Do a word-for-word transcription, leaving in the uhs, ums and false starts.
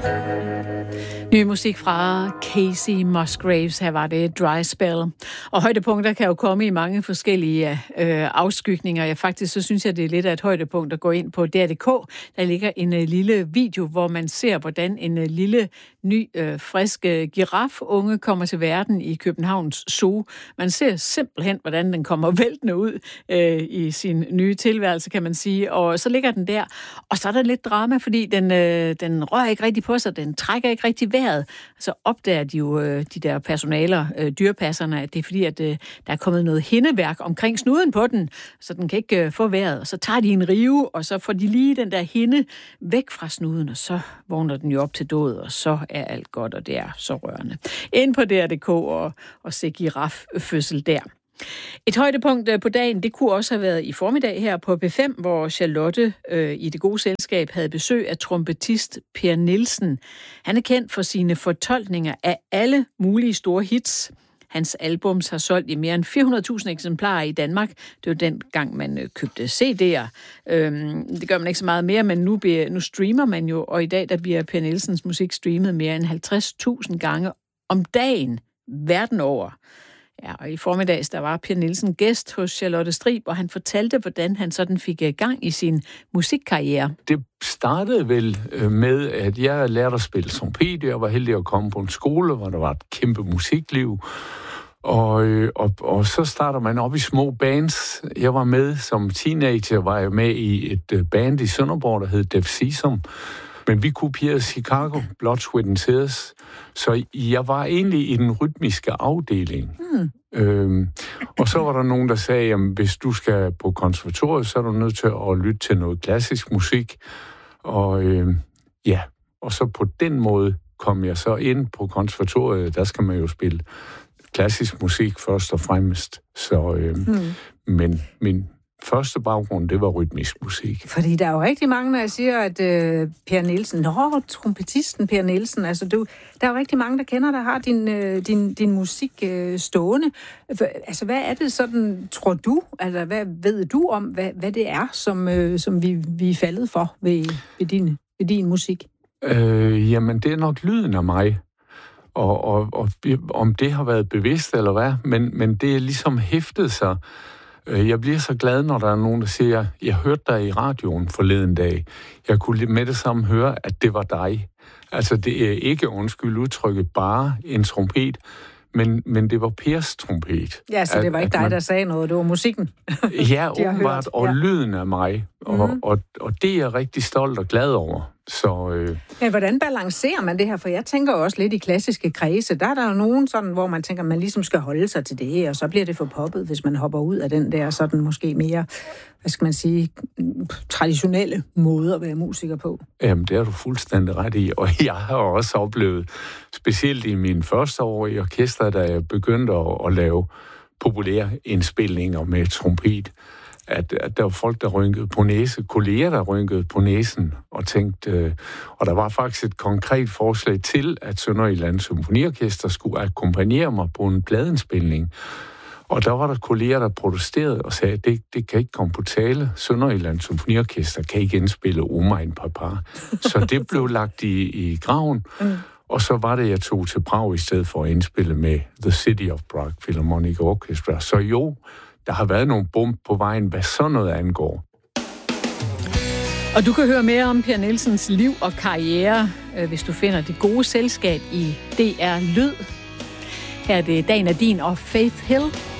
Ny musik fra Casey Musgraves. Her var det Dry Spell. Og højdepunkter kan jo komme i mange forskellige øh, afskygninger. Ja, faktisk så synes jeg, det er lidt af et højdepunkt at gå ind på D R punktum d k. Der ligger en øh, lille video, hvor man ser, hvordan en øh, lille, ny, øh, frisk øh, girafunge kommer til verden i Københavns Zoo. Man ser simpelthen, hvordan den kommer væltende ud øh, i sin nye tilværelse, kan man sige. Og så ligger den der. Og så er der lidt drama, fordi den, øh, den rører ikke rigtig på sig. Den trækker ikke rigtig vejret. Så opdager de jo, øh, de der personaler, øh, dyrepasserne, at det er fordi, at øh, der er kommet noget hindeværk omkring snuden på den, så den kan ikke øh, få vejret. Og så tager de en rive, og så får de lige den der hinde væk fra snuden, og så vågner den jo op til død, og så er alt godt, og det er så rørende. Ind på D R punktum d k og, og se giraffødsel der. Et højdepunkt på dagen, det kunne også have været i formiddag her på P fem, hvor Charlotte øh, i Det Gode Selskab havde besøg af trompetist Per Nielsen. Han er kendt for sine fortolkninger af alle mulige store hits. Hans albums har solgt i mere end fire hundrede tusind eksemplarer i Danmark. Det var den gang, man købte C D'er. Øhm, det gør man ikke så meget mere, men nu, bliver, nu streamer man jo, og i dag der bliver Per Nielsens musik streamet mere end halvtreds tusind gange om dagen verden over. Ja, og i formiddags, der var Per Nielsen gæst hos Charlotte Strib, og han fortalte, hvordan han sådan fik gang i sin musikkarriere. Det startede vel med, at jeg lærte at spille trompet. Jeg var heldig at komme på en skole, hvor der var et kæmpe musikliv. Og, og, og så starter man op i små bands. Jeg var med som teenager, var jeg med i et band i Sønderborg, der hed Def Sesam. Men vi kopierede Chicago, Blood, Sweat and Tears. Så jeg var egentlig i den rytmiske afdeling. Mm. Øhm, og så var der nogen, der sagde, at hvis du skal på konservatoriet, så er du nødt til at lytte til noget klassisk musik. Og øhm, ja, og så på den måde kom jeg så ind på konservatoriet. Der skal man jo spille klassisk musik først og fremmest. Så, øhm, mm. Men min første baggrund, det var rytmisk musik. Fordi der er jo rigtig mange, når jeg siger, at øh, Per Nielsen, nå, trompetisten Per Nielsen, altså du, der er jo rigtig mange, der kender, der har din, øh, din, din musik øh, stående. For, altså, hvad er det sådan, tror du, altså, hvad ved du om, hvad, hvad det er, som, øh, som vi, vi er faldet for ved, ved, din, ved din musik? Øh, jamen, det er nok lyden af mig. Og, og, og om det har været bevidst eller hvad, men, men det er ligesom hæftet sig. Jeg bliver så glad, når der er nogen, der siger, jeg hørte dig i radioen forleden dag. Jeg kunne med det samme høre, at det var dig. Altså, det er ikke, undskyld udtrykket, bare en trompet, men, men det var Pers trompet. Ja, så det var ikke dig, man, der sagde noget, det var musikken. Ja, åbenbart, og ja. Lyden af mig. Og, mm. og, og det er jeg rigtig stolt og glad over. Så, øh... Men hvordan balancerer man det her? For jeg tænker også lidt i klassiske kredse. Der er der jo nogen sådan, hvor man tænker, at man ligesom skal holde sig til det, og så bliver det for poppet, hvis man hopper ud af den der sådan måske mere, hvad skal man sige, traditionelle måde at være musiker på. Jamen, det er du fuldstændig ret i. Og jeg har også oplevet, specielt i min første år i orkester, da jeg begyndte at, at lave populære indspilninger med trompet, At, at der var folk, der rynkede på næse, kolleger, der rynkede på næsen, og tænkte, øh, og der var faktisk et konkret forslag til, at Sønderjylland Symfoniorkester skulle akkompagnere mig på en pladeindspilning. Og der var der kolleger, der protesterede og sagde, at det, det kan ikke komme på tale. Sønderjylland Symfoniorkester kan ikke indspille Oma en Papa. Så det blev lagt i, i graven. Mm. Og så var det, jeg tog til Prag i stedet for at indspille med The City of Prague Philharmonic Orchestra. Så jo, der har været nogle bump på vejen, hvad sådan noget angår. Og du kan høre mere om Per Nielsens liv og karriere, hvis du finder Det Gode Selskab i D R Lyd. Her er det Dagen er din og Faith Hill.